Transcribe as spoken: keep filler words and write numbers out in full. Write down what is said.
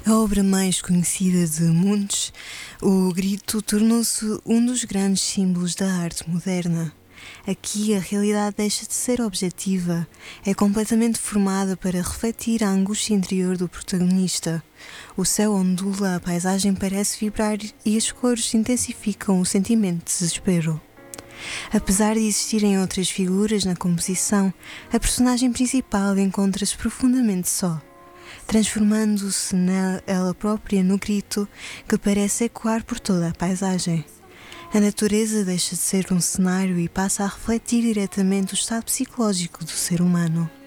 A obra mais conhecida de Munch, o Grito, tornou-se um dos grandes símbolos da arte moderna. Aqui a realidade deixa de ser objetiva, é completamente formada para refletir a angústia interior do protagonista. O céu ondula, a paisagem parece vibrar e as cores intensificam o sentimento de desespero. Apesar de existirem outras figuras na composição, a personagem principal encontra-se profundamente só, transformando-se ela própria no grito que parece ecoar por toda a paisagem. A natureza deixa de ser um cenário e passa a refletir diretamente o estado psicológico do ser humano.